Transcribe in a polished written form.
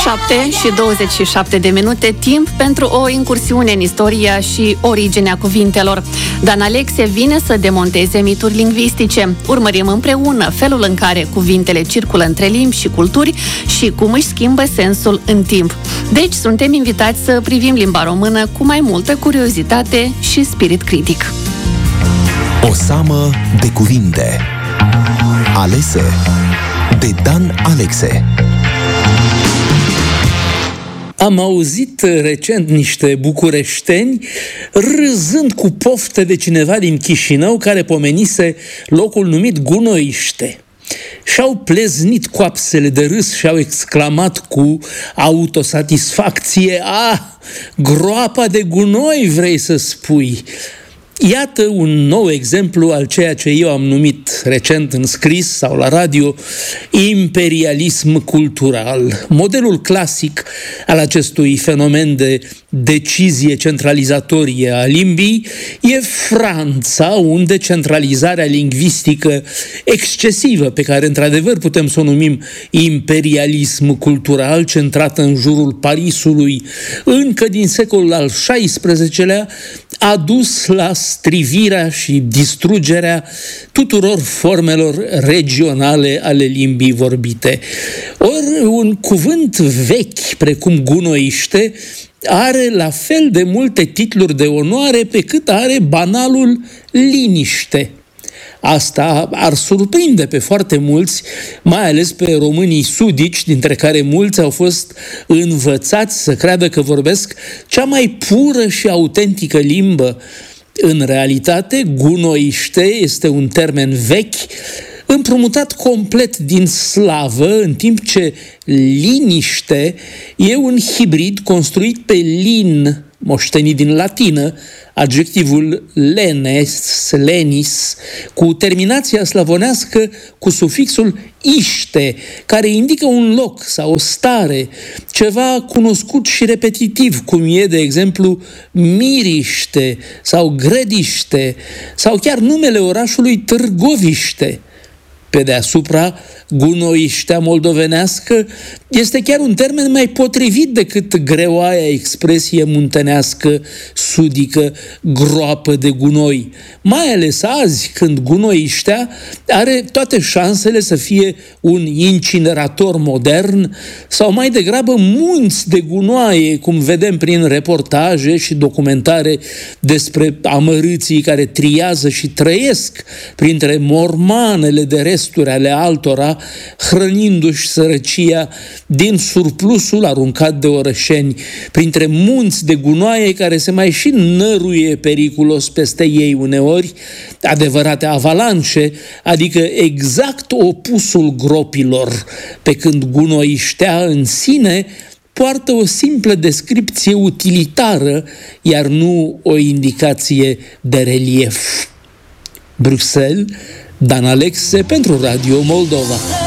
7:27, timp pentru o incursiune în istoria și originea cuvintelor. Dan Alexe vine să demonteze mituri lingvistice. Urmărim împreună felul în care cuvintele circulă între limbi și culturi și cum își schimbă sensul în timp. Deci, suntem invitați să privim limba română cu mai multă curiozitate și spirit critic. O seamă de cuvinte alese de Dan Alexe. Am auzit recent niște bucureșteni râzând cu poftă de cineva din Chișinău care pomenise locul numit Gunoiște. Și-au pleznit coapsele de râs și au exclamat cu autosatisfacție: groapa de gunoi vrei să spui? Iată un nou exemplu al ceea ce eu am numit recent în scris sau la radio imperialism cultural. Modelul clasic al acestui fenomen de decizie centralizatorie a limbii e Franța, unde centralizarea lingvistică excesivă, pe care într-adevăr putem să o numim imperialism cultural, centrată în jurul Parisului încă din secolul al XVI-lea, a dus la strivirea și distrugerea tuturor formelor regionale ale limbii vorbite. Ori un cuvânt vechi, precum gunoiște, are la fel de multe titluri de onoare pe cât are banalul liniște. Asta ar surprinde pe foarte mulți, mai ales pe românii sudici, dintre care mulți au fost învățați să creadă că vorbesc cea mai pură și autentică limbă. În realitate, gunoiște este un termen vechi, împrumutat complet din slavă, în timp ce liniște e un hibrid construit pe lin, moștenit din latină, adjectivul lenis, cu terminația slavonească cu sufixul iște, care indică un loc sau o stare, ceva cunoscut și repetitiv, cum e, de exemplu, Miriște sau Grădiște, sau chiar numele orașului Târgoviște. Pe deasupra, gunoiștea moldovenească este chiar un termen mai potrivit decât greoaia expresie muntenească, sudică, groapă de gunoi. Mai ales azi, când gunoiștea are toate șansele să fie un incinerator modern sau mai degrabă munți de gunoaie, cum vedem prin reportaje și documentare despre amărâții care triază și trăiesc printre mormanele de resturi ale altora, hrănindu-și sărăcia din surplusul aruncat de orășeni, printre munți de gunoaie care se mai și năruie periculos peste ei uneori, adevărate avalanșe, adică exact opusul gropilor, pe când gunoiștea în sine poartă o simplă descripție utilitară, iar nu o indicație de relief. Bruxelles, Dan Alexe pentru Radio Moldova.